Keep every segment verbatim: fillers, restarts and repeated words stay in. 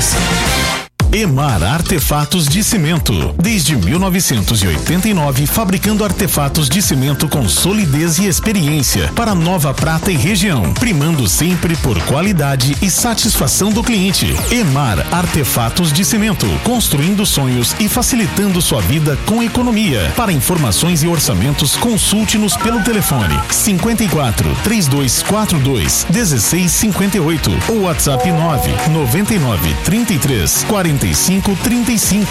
Lages. Emar Artefatos de Cimento. Desde mil novecentos e oitenta e nove, fabricando artefatos de cimento com solidez e experiência para Nova Prata e região, primando sempre por qualidade e satisfação do cliente. Emar Artefatos de Cimento, construindo sonhos e facilitando sua vida com economia. Para informações e orçamentos, consulte-nos pelo telefone cinquenta e quatro, trinta e dois quarenta e dois, dezesseis cinquenta e oito ou WhatsApp nove noventa e nove, trinta e três, quarenta e cinco, trinta e cinco.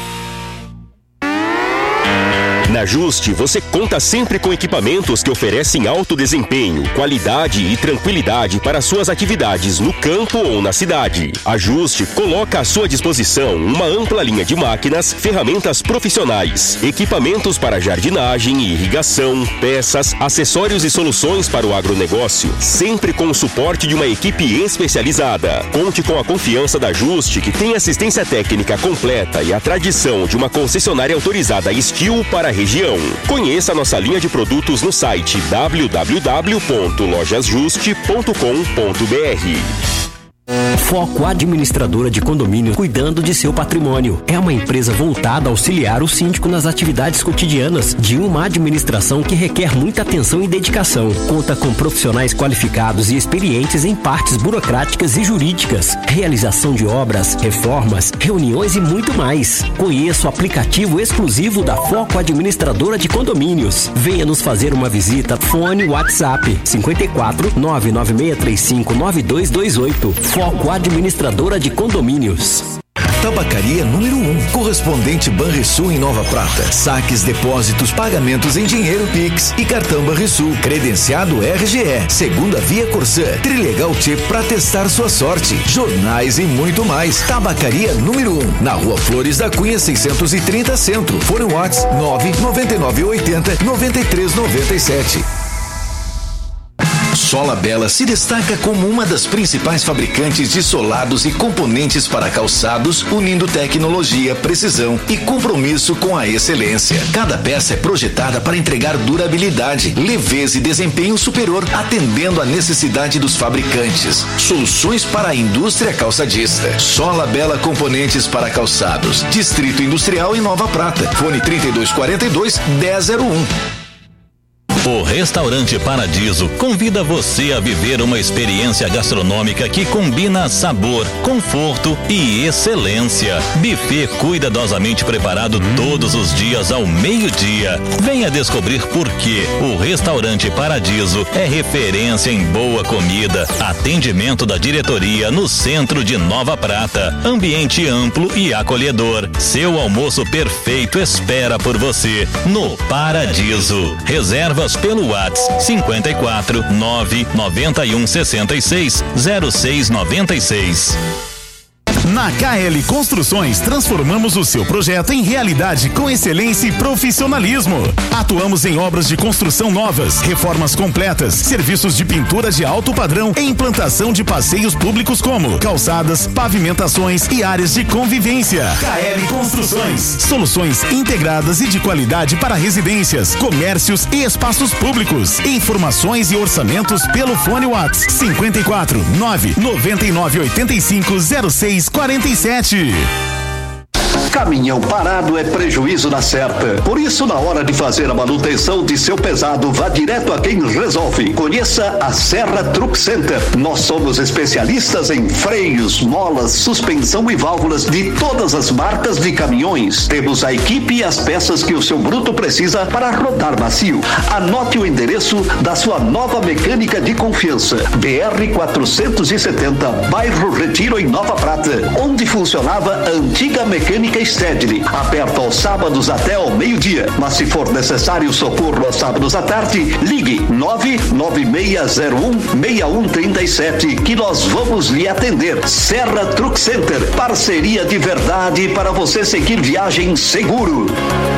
Na Juste, você conta sempre com equipamentos que oferecem alto desempenho, qualidade e tranquilidade para suas atividades no campo ou na cidade. A Juste coloca à sua disposição uma ampla linha de máquinas, ferramentas profissionais, equipamentos para jardinagem e irrigação, peças, acessórios e soluções para o agronegócio, sempre com o suporte de uma equipe especializada. Conte com a confiança da Juste, que tem assistência técnica completa e a tradição de uma concessionária autorizada Estil para a região. Conheça nossa linha de produtos no site w w w ponto lojas juste ponto com ponto b r. Foco Administradora de Condomínios, cuidando de seu patrimônio. É uma empresa voltada a auxiliar o síndico nas atividades cotidianas de uma administração que requer muita atenção e dedicação. Conta com profissionais qualificados e experientes em partes burocráticas e jurídicas, realização de obras, reformas, reuniões e muito mais. Conheça o aplicativo exclusivo da Foco Administradora de Condomínios. Venha nos fazer uma visita. Fone WhatsApp cinquenta e quatro, nove nove seis três cinco, nove dois dois oito. Foco Administradora de Condomínios. Tabacaria número um, correspondente Banrisul em Nova Prata. Saques, depósitos, pagamentos em dinheiro Pix e cartão Banrisul. Credenciado R G E. Segunda Via Corsã. Trilegal T para testar sua sorte. Jornais e muito mais. Tabacaria número um, na Rua Flores da Cunha seiscentos e trinta Centro. Fone WhatsApp nove nove nove oito zero, nove três nove sete. Sola Bela se destaca como uma das principais fabricantes de solados e componentes para calçados, unindo tecnologia, precisão e compromisso com a excelência. Cada peça é projetada para entregar durabilidade, leveza e desempenho superior, atendendo à necessidade dos fabricantes. Soluções para a indústria calçadista. Sola Bela Componentes para Calçados. Distrito Industrial em Nova Prata. Fone trinta e dois quarenta e dois, dez zero um. O Restaurante Paradiso convida você a viver uma experiência gastronômica que combina sabor, conforto e excelência. Buffet cuidadosamente preparado todos os dias ao meio-dia. Venha descobrir por que o Restaurante Paradiso é referência em boa comida. Atendimento da diretoria no centro de Nova Prata. Ambiente amplo e acolhedor. Seu almoço perfeito espera por você no Paradiso. Reservas pelo WhatsApp cinquenta e quatro, nove nove um, sessenta e seis, zero seis noventa e seis. Na K L Construções, transformamos o seu projeto em realidade com excelência e profissionalismo. Atuamos em obras de construção novas, reformas completas, serviços de pintura de alto padrão e implantação de passeios públicos como calçadas, pavimentações e áreas de convivência. K L Construções, soluções integradas e de qualidade para residências, comércios e espaços públicos. Informações e orçamentos pelo fone WhatsApp cinquenta e quatro, nove nove nove oito cinco, zero seis quarenta e sete. Caminhão parado é prejuízo na certa. Por isso, na hora de fazer a manutenção de seu pesado, vá direto a quem resolve. Conheça a Serra Truck Center. Nós somos especialistas em freios, molas, suspensão e válvulas de todas as marcas de caminhões. Temos a equipe e as peças que o seu bruto precisa para rodar macio. Anote o endereço da sua nova mecânica de confiança. B R quatrocentos e setenta, bairro Retiro, em Nova Prata, onde funcionava a antiga mecânica Stedley, aberto aos sábados até ao meio-dia. Mas se for necessário socorro aos sábados à tarde, ligue nove nove seis zero um, seis um três sete que nós vamos lhe atender. Serra Truck Center, parceria de verdade para você seguir viagem seguro.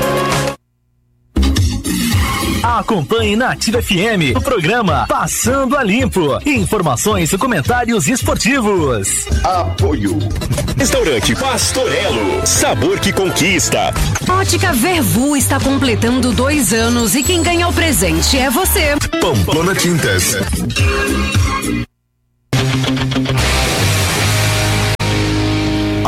Acompanhe na Ativa F M o programa Passando a Limpo. Informações e comentários esportivos. Apoio. Restaurante Pastorello. Sabor que conquista. Ótica Vervu está completando dois anos e quem ganha o presente é você. Pamplona Tintas.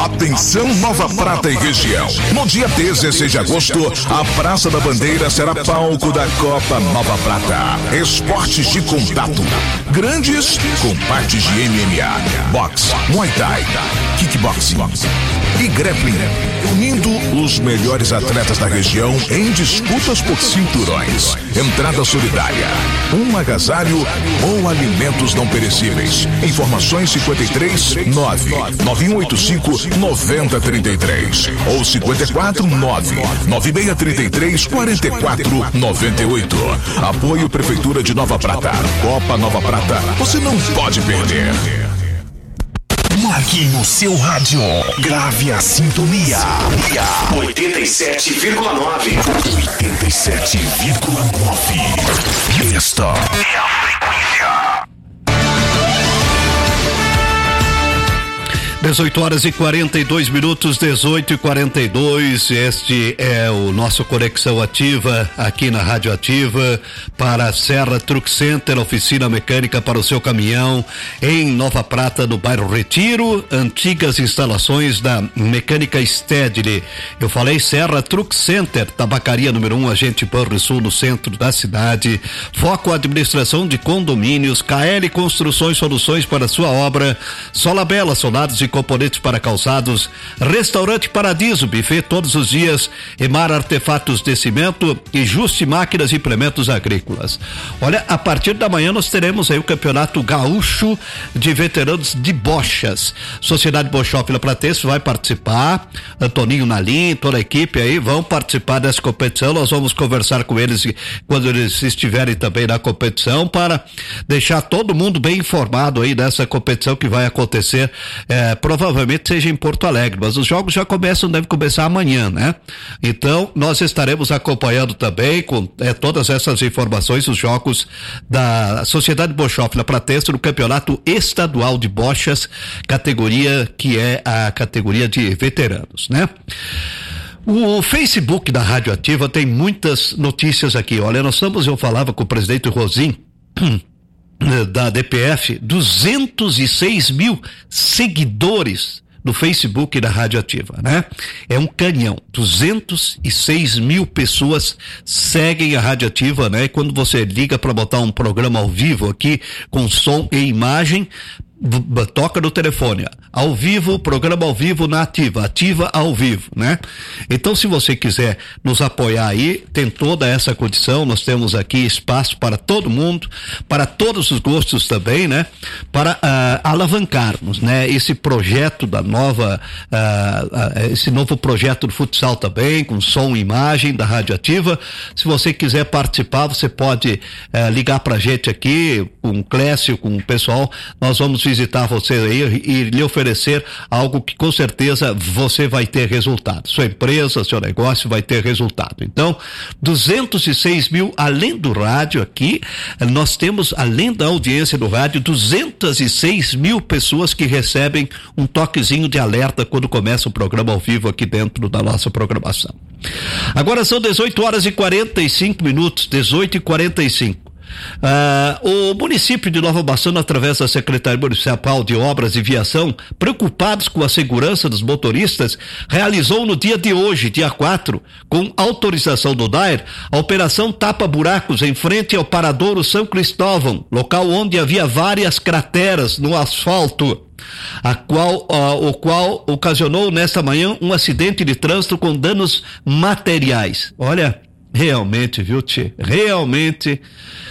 Atenção Nova Prata e região. No dia dezesseis de agosto, a Praça da Bandeira será palco da Copa Nova Prata. Esportes de contato. Grandes com partes de M M A, boxe, Muay Thai, kickboxing e grappling, unindo os melhores atletas da região em disputas por cinturões. Entrada solidária, um agasalho ou alimentos não perecíveis. Informações cinquenta e três nove nove um oito cinco nove zero três três ou cinquenta e quatro nove nove seis três três quatro quatro nove oito. Apoio Prefeitura de Nova Prata. Copa Nova Prata, você não pode perder. Marque no seu rádio. Grave a sintonia. oitenta e sete vírgula nove. oitenta e sete vírgula nove. Esta é a frequência. dezoito horas e quarenta e dois minutos, dezoito e quarenta e dois. Este é o nosso Conexão Ativa aqui na Rádio Ativa para a Serra Truck Center, oficina mecânica para o seu caminhão em Nova Prata, no bairro Retiro, antigas instalações da Mecânica Stedley. Eu falei Serra Truck Center, tabacaria número um, agente Banrisul, no centro da cidade. Foco administração de condomínios, K L Construções, soluções para sua obra, Solabela, solados e componentes para calçados, Restaurante Paradiso, buffet todos os dias, Emar Artefatos de Cimento e Juste Máquinas e Implementos Agrícolas. Olha, a partir da manhã nós teremos aí o Campeonato Gaúcho de Veteranos de Bochas. Sociedade Bochófila Platense vai participar, Antoninho Nalim, toda a equipe aí vão participar dessa competição. Nós vamos conversar com eles quando eles estiverem também na competição, para deixar todo mundo bem informado aí dessa competição que vai acontecer, é, provavelmente seja em Porto Alegre, mas os jogos já começam, devem começar amanhã, né? Então, nós estaremos acompanhando também com é, todas essas informações, os jogos da Sociedade Bochófila Platense no Campeonato Estadual de Bochas, categoria que é a categoria de veteranos, né? O Facebook da Rádio Ativa tem muitas notícias aqui. Olha, nós estamos, eu falava com o presidente Rosim, da D P F, duzentos e seis mil seguidores no Facebook da Rádio Ativa, né? É um canhão, duzentos e seis mil pessoas seguem a Rádio Ativa, né? E quando você liga para botar um programa ao vivo aqui, com som e imagem, toca no telefone, ao vivo, programa ao vivo na Ativa, Ativa ao vivo, né? Então, se você quiser nos apoiar aí, tem toda essa condição, nós temos aqui espaço para todo mundo, para todos os gostos também, né? Para uh, alavancarmos, né? Esse projeto da nova, uh, uh, esse novo projeto do futsal também, com som e imagem da Rádio Ativa. Se você quiser participar, você pode uh, ligar pra gente aqui, com o Clécio, com o pessoal, nós vamos visitar você aí e lhe oferecer algo que com certeza você vai ter resultado. Sua empresa, seu negócio vai ter resultado. Então, duzentos e seis mil, além do rádio aqui, nós temos, além da audiência do rádio, duzentos e seis mil pessoas que recebem um toquezinho de alerta quando começa o programa ao vivo aqui dentro da nossa programação. Agora são dezoito horas e quarenta e cinco minutos, dezoito e quarenta e cinco. Uh, o município de Nova Bassano, através da Secretaria Municipal de Obras e Viação, preocupados com a segurança dos motoristas, realizou no dia de hoje, dia quatro, com autorização do D A E R, a operação Tapa Buracos em frente ao Paradouro São Cristóvão, local onde havia várias crateras no asfalto, a qual, uh, o qual ocasionou nesta manhã um acidente de trânsito com danos materiais. Olha, realmente, viu, tchê? Realmente,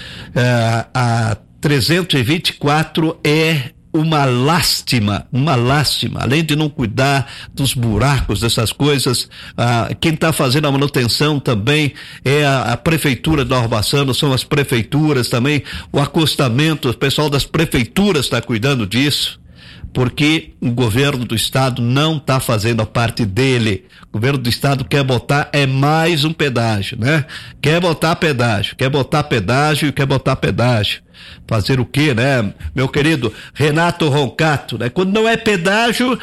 uh, a trezentos e vinte e quatro é uma lástima, uma lástima. Além de não cuidar dos buracos, dessas coisas, uh, quem está fazendo a manutenção também é a, a prefeitura de Nova Bassano, são as prefeituras também, o acostamento, o pessoal das prefeituras está cuidando disso, porque o governo do estado não está fazendo a parte dele. O governo do estado quer botar é mais um pedágio, né? Quer botar pedágio, quer botar pedágio, quer botar pedágio. Fazer o quê, né? Meu querido Renato Roncato, né? Quando não é pedágio,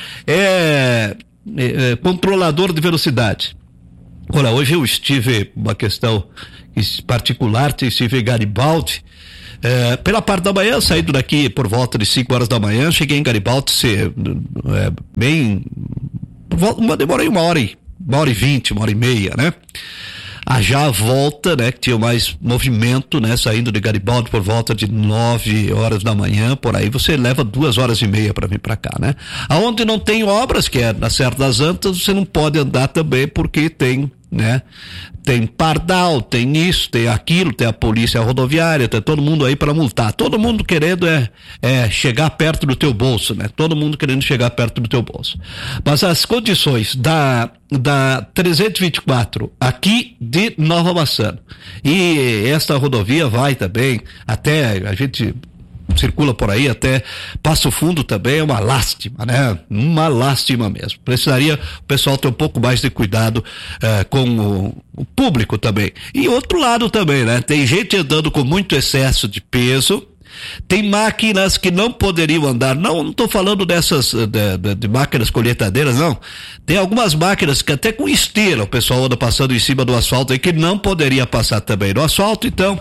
é, é, é controlador de velocidade. Olha, hoje eu estive, uma questão particular, estive em Garibaldi. É, pela parte da manhã, saindo daqui por volta de cinco horas da manhã, cheguei em Garibaldi, se, é, bem uma, demorei uma hora e, uma hora e vinte, uma hora e meia, né? Ah, já a volta, né, que tinha mais movimento, né, saindo de Garibaldi por volta de nove horas da manhã, por aí você leva duas horas e meia para vir para cá, né? Aonde não tem obras, que é na Serra das Antas, você não pode andar também porque tem, né, tem pardal, tem isso, tem aquilo, tem a polícia rodoviária, tem todo mundo aí para multar, todo mundo querendo é, é chegar perto do teu bolso, né? Todo mundo querendo chegar perto do teu bolso. Mas as condições da da trezentos e vinte e quatro aqui de Nova Bassano, e esta rodovia vai também até, a gente circula por aí até Passo Fundo também, é uma lástima, né? Uma lástima mesmo. Precisaria o pessoal ter um pouco mais de cuidado eh, com o, o público também. E outro lado também, né? Tem gente andando com muito excesso de peso, tem máquinas que não poderiam andar, não não estou falando dessas de, de, de máquinas colheitadeiras, não. Tem algumas máquinas que até com esteira o pessoal anda passando em cima do asfalto aí, que não poderia passar também no asfalto. Então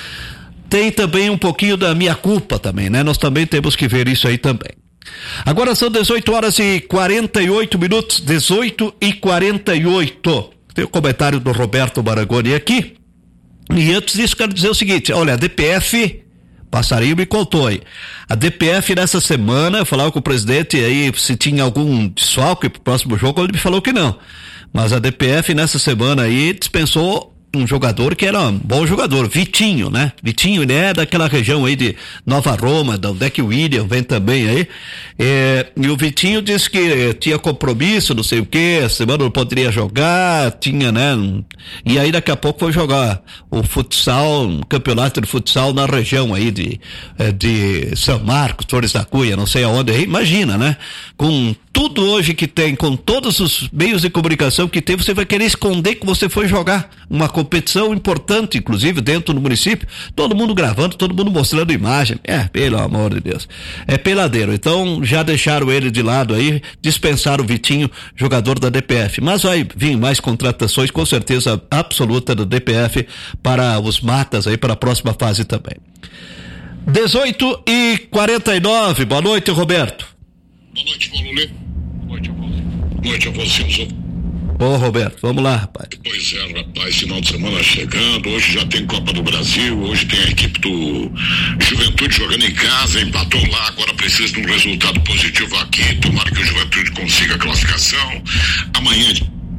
tem também um pouquinho da minha culpa também, né? Nós também temos que ver isso aí também. Agora são dezoito horas e quarenta e oito minutos, dezoito e quarenta e oito. Tem o comentário do Roberto Marangoni aqui. E antes disso quero dizer o seguinte, olha, a D P F, Passarinho me contou aí, a D P F nessa semana, eu falava com o presidente aí se tinha algum desfalque pro próximo jogo, ele me falou que não. Mas a D P F nessa semana aí dispensou um jogador que era um bom jogador, Vitinho, né? Vitinho, né? Daquela região aí de Nova Roma, da onde é que o William vem também aí. É, e o Vitinho disse que tinha compromisso, não sei o que, a semana não poderia jogar, tinha, né? E aí daqui a pouco foi jogar o futsal, um campeonato de futsal na região aí de, de São Marcos, Flores da Cunha, não sei aonde aí. Imagina, né? Com tudo hoje que tem, com todos os meios de comunicação que tem, você vai querer esconder que você foi jogar uma competição importante, inclusive dentro do município, todo mundo gravando, todo mundo mostrando imagem. É, pelo amor de Deus, é peladeiro. Então já deixaram ele de lado aí, dispensaram o Vitinho, jogador da D P F, mas vai vir mais contratações, com certeza absoluta da D P F para os matas aí, para a próxima fase também. dezoito e quarenta e nove, boa noite, Roberto. Boa noite, Paulo Lê. Boa noite a você. Boa noite a vocês. Ô, Roberto, vamos lá, rapaz. Pois é, rapaz, final de semana chegando, hoje já tem Copa do Brasil, hoje tem a equipe do Juventude jogando em casa, empatou lá, agora precisa de um resultado positivo aqui, tomara que o Juventude consiga a classificação. Amanhã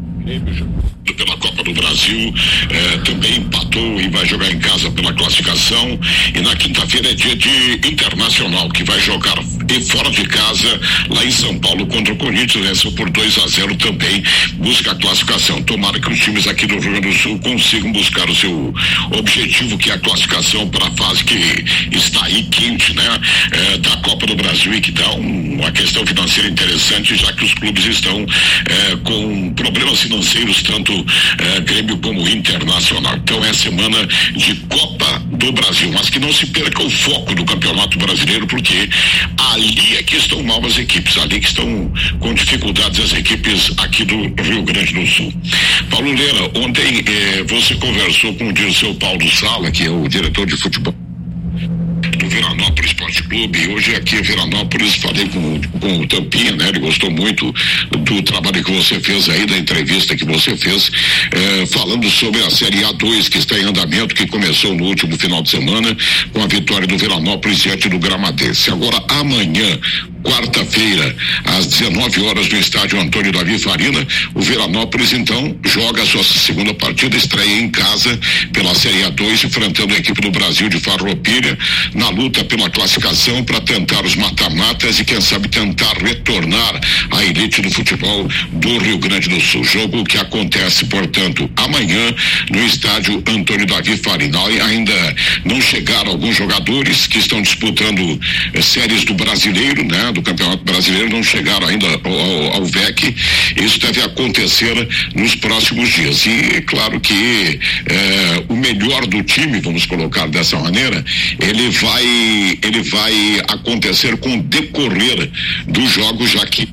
pela Copa do Brasil, eh, também empatou e vai jogar em casa pela classificação, e na quinta-feira é dia de Internacional, que vai jogar e fora de casa lá em São Paulo contra o Corinthians, venceu por dois a zero também, busca a classificação. Tomara que os times aqui do Rio Grande do Sul consigam buscar o seu objetivo, que é a classificação para a fase que está aí quente, né, eh, da Copa do Brasil, e que dá um, uma questão financeira interessante, já que os clubes estão eh, com problemas financeiros, tanto eh, Grêmio como Internacional. Então é semana de Copa do Brasil, mas que não se perca o foco do Campeonato Brasileiro, porque ali é que estão novas equipes, ali que estão com dificuldades as equipes aqui do Rio Grande do Sul. Paulo Leira, ontem eh, você conversou com o Dirceu Paulo Sala, que é o diretor de futebol do Veranópolis Esporte Clube, e hoje aqui em Veranópolis falei com, com o Tampinha, né? Ele gostou muito do trabalho que você fez aí, da entrevista que você fez, eh, falando sobre a Série A dois, que está em andamento, que começou no último final de semana com a vitória do Veranópolis diante do Gramadense. Agora, amanhã, quarta-feira, às dezenove horas, no estádio Antônio Davi Farina, o Veranópolis então joga a sua segunda partida, estreia em casa pela Série A dois, enfrentando a equipe do Brasil de Farroupilha, na luta pela classificação para tentar os mata-matas e quem sabe tentar retornar à elite do futebol do Rio Grande do Sul. Jogo que acontece, portanto, amanhã no estádio Antônio Davi Farina. Ainda não chegaram alguns jogadores que estão disputando eh, séries do Brasileiro, né? Do Campeonato Brasileiro, não chegaram ainda ao, ao V E C. Isso deve acontecer nos próximos dias. E é claro que eh, o melhor do time, vamos colocar dessa maneira, ele vai ele vai acontecer com o decorrer dos jogos, já que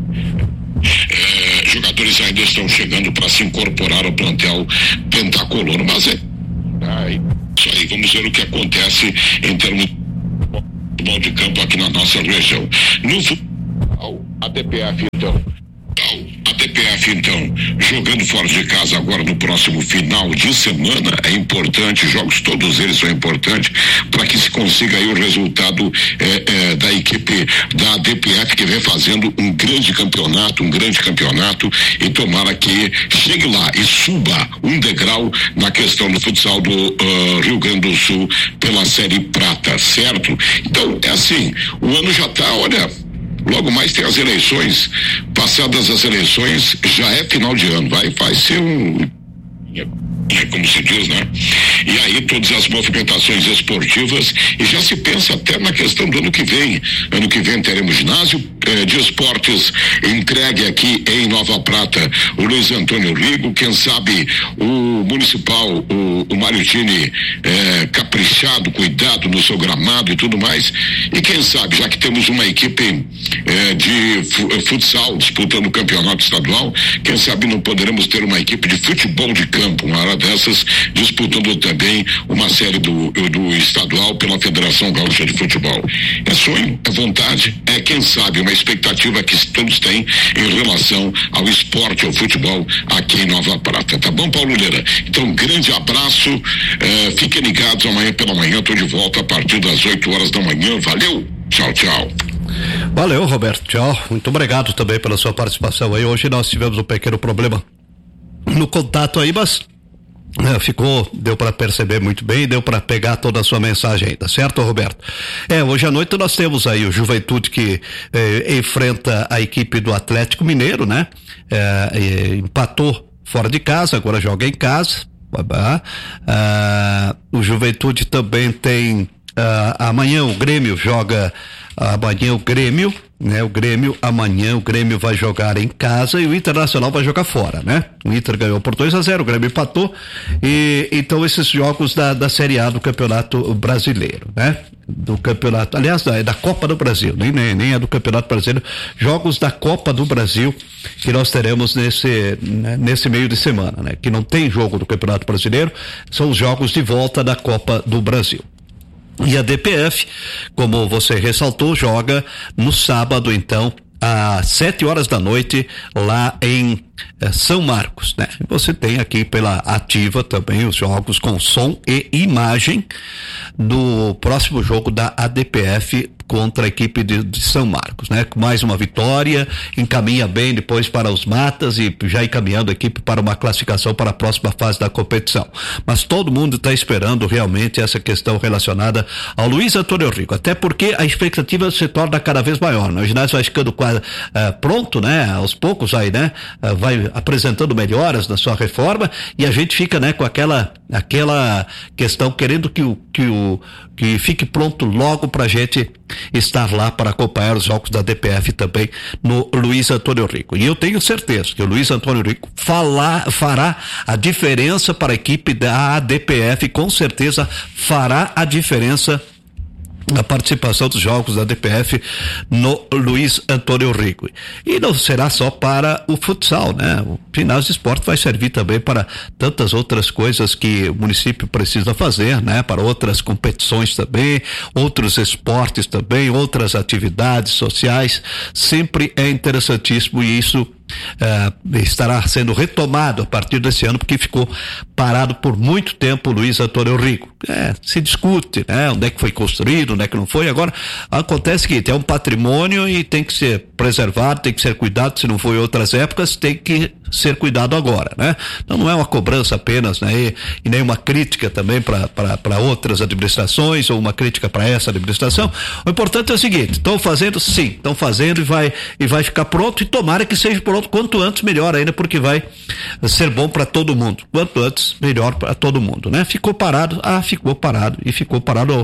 eh, jogadores ainda estão chegando para se incorporar ao plantel pentacolor, mas é ai, isso aí, vamos ver o que acontece em termos de futebol de campo aqui na nossa região. No futebol, a D P F então, D P F, então, jogando fora de casa agora no próximo final de semana, é importante, jogos todos eles são importantes para que se consiga aí o resultado é, é, da equipe da D P F, que vem fazendo um grande campeonato, um grande campeonato, e tomara que chegue lá e suba um degrau na questão do futsal do uh, Rio Grande do Sul pela Série Prata, certo? Então, é assim, o ano já tá, olha, logo mais tem as eleições, passadas as eleições, já é final de ano, vai, vai ser um, é como se diz, né? E aí todas as movimentações esportivas, e já se pensa até na questão do ano que vem. Ano que vem teremos ginásio eh, de esportes entregue aqui em Nova Prata, o Luiz Antônio Rigo, quem sabe o municipal, o, o Maritini eh, caprichado, cuidado no seu gramado e tudo mais, e quem sabe, já que temos uma equipe eh, de futsal disputando o campeonato estadual, quem sabe não poderemos ter uma equipe de futebol de campo, uma hora dessas, disputando também uma série do, do estadual pela Federação Gaúcha de Futebol. É sonho, é vontade, é quem sabe uma expectativa que todos têm em relação ao esporte, ao futebol aqui em Nova Prata. Tá bom, Paulo Leira? Então, um grande abraço, eh, fiquem ligados, amanhã pela manhã estou de volta a partir das oito horas da manhã. Valeu, tchau, tchau. Valeu, Roberto, tchau. Muito obrigado também pela sua participação aí. Hoje nós tivemos um pequeno problema no contato aí, mas É, ficou, deu para perceber muito bem, deu para pegar toda a sua mensagem ainda, certo, Roberto? É, hoje à noite nós temos aí o Juventude que eh, enfrenta a equipe do Atlético Mineiro, né? É, é, empatou fora de casa, agora joga em casa. Ah, o Juventude também tem ah, amanhã o Grêmio joga amanhã o Grêmio, né? O Grêmio, amanhã o Grêmio vai jogar em casa e o Internacional vai jogar fora, né? O Inter ganhou por dois a zero, o Grêmio empatou, e então esses jogos da, da Série A do Campeonato Brasileiro, né? Do campeonato, aliás, da, é da Copa do Brasil, nem, nem, nem é do Campeonato Brasileiro, jogos da Copa do Brasil que nós teremos nesse, né, nesse meio de semana, né? Que não tem jogo do Campeonato Brasileiro, são os jogos de volta da Copa do Brasil. E a D P F, como você ressaltou, joga no sábado, então, às sete horas da noite, lá em eh, São Marcos, né? Você tem aqui pela Ativa também os jogos com som e imagem do próximo jogo da A D P F contra a equipe de, de São Marcos, né? Com mais uma vitória, encaminha bem depois para os matas e já encaminhando a equipe para uma classificação para a próxima fase da competição. Mas todo mundo está esperando realmente essa questão relacionada ao Luiz Antônio Rigo, até porque a expectativa se torna cada vez maior, né? O ginásio vai ficando quase uh, pronto, né? Aos poucos aí, né? Uh, vai apresentando melhoras na sua reforma e a gente fica, né? Com aquela, aquela questão querendo que o, que o, que fique pronto logo pra gente estar lá para acompanhar os jogos da D P F também no Luiz Antônio Rigo. E eu tenho certeza que o Luiz Antônio Rigo falar, fará a diferença para a equipe da A D P F, com certeza fará a diferença na participação dos jogos da D P F no Luiz Antônio Rigo. E não será só para o futsal, né? O ginásio de esporte vai servir também para tantas outras coisas que o município precisa fazer, né? Para outras competições também, outros esportes também, outras atividades sociais. Sempre é interessantíssimo e isso Uh, estará sendo retomado a partir desse ano, porque ficou parado por muito tempo o Luiz Antônio Rigo. É, se discute, né? Onde é que foi construído, onde é que não foi. Agora, acontece que é um patrimônio e tem que ser preservado, tem que ser cuidado. Se não foi em outras épocas, tem que ser cuidado agora, né? Então não é uma cobrança apenas, né? E, e nem uma crítica também para outras administrações ou uma crítica para essa administração. O importante é o seguinte: estão fazendo, sim, estão fazendo e vai, e vai ficar pronto, e tomara que seja pronto quanto antes, melhor ainda, porque vai ser bom para todo mundo. Quanto antes, melhor para todo mundo, né? Ficou parado, ah, ficou parado e ficou parado